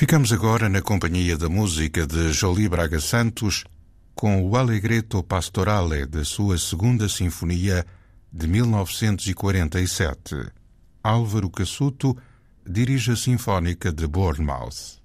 Ficamos agora na companhia da música de Jolie Braga Santos com o Allegretto Pastorale da sua segunda sinfonia de 1947. Álvaro Cassuto dirige a Sinfónica de Bournemouth.